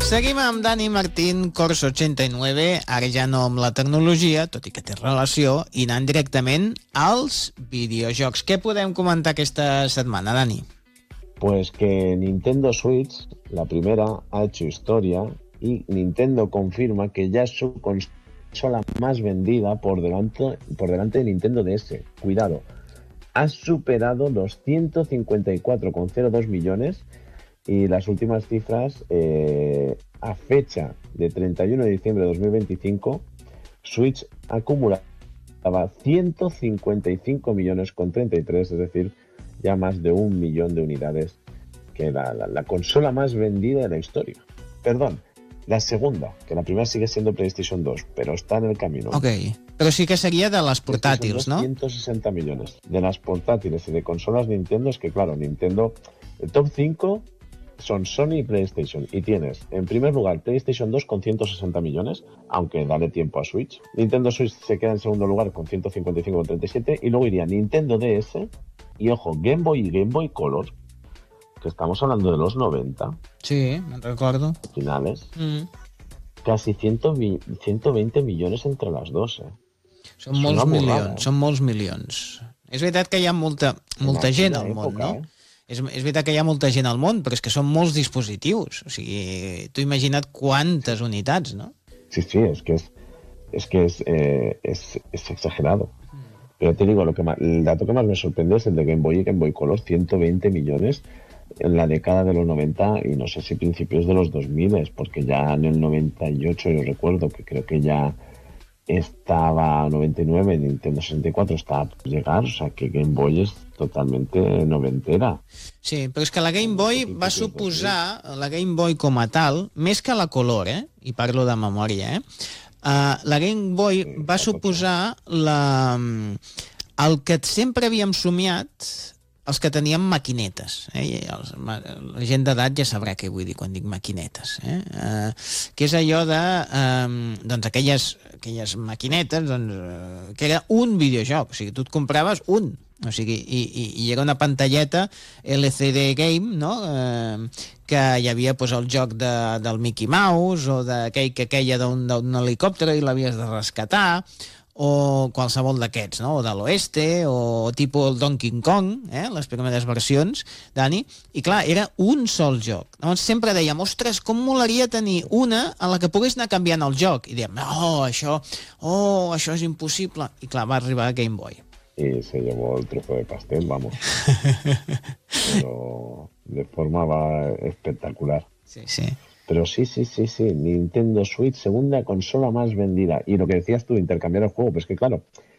Seguim amb Dani Martín, Corso 89, ara ja no amb la tecnologia, tot i que té relació, i anant directament als videojocs. Què podem comentar aquesta setmana, Dani? Pues que Nintendo Switch, la primera, ha hecho historia y Nintendo confirma que ya es su consola más vendida por delante de Nintendo DS. Cuidado, ha superado los 154,02 millones y las últimas cifras, a fecha de 31 de diciembre de 2025, Switch acumulaba 155 millones con 33, es decir, ya más de 1 millón de unidades, que la consola más vendida de la historia. Perdón, la segunda, que la primera sigue siendo PlayStation 2, pero está en el camino. Ok, però sí que seria de les portàtils, ¿no? 160 millones. De las portátiles y de consolas Nintendo, es que claro, Nintendo, el top 5 son Sony y PlayStation, y tienes en primer lugar PlayStation 2 con 160 millones, aunque dale tiempo a Switch. Nintendo Switch se queda en segundo lugar con 155,37, y luego iría Nintendo DS, y ojo, Game Boy y Game Boy Color, que estamos hablando de los 90. Sí, me'n recordo. Finales. Casi 120 millones entre las dos, Són molts milions, són molts milions. És veritat que hi ha molta gent al món, no? És veritat que hi ha molta gent al món, però és que són molts dispositius. O sigui, tu imagina't quantes unitats, ¿no? Sí, es que es exagerado. Pero te digo, el dato que más me sorprende es el de Game Boy y Game Boy Color, 120 millones en la década de los 90 y no sé si principios de los 2000, porque ya en el 98 yo recuerdo que creo que ya estaba 99, Nintendo 64 estaba por llegar, o sea que Game Boy es totalmente noventera. Sí, però és que la Game Boy va suposar, la Game Boy com a tal, més que la Color, i parlo de memòria, la Game Boy va suposar el que sempre havíem somiat els que teníem maquinetes. La gent d'edat ja sabrà què vull dir quan dic maquinetes. Que és allò de aquelles maquinetes que era un videojoc. O sigui, tu et compraves un. O sigui, i era una pantalleta LCD Game, no? Que hi havia el joc del Mickey Mouse o d'aquell que queia d'un helicòpter i l'havies de rescatar, o qualsevol d'aquests, no? O de l'Oeste, o tipus el Donkey Kong, les primeres versions, Dani, i clar, era un sol joc. Llavors sempre dèiem, ostres, com molaria tenir una en la que pogués anar canviant el joc, i dèiem, això és impossible, i clar, va arribar a Game Boy. Y se llevó el trozo de pastel, vamos. Pero de forma espectacular. Sí. Pero sí, Nintendo Switch, segunda consola más vendida. Y lo que decías tú, intercambiar el juego, pues que claro,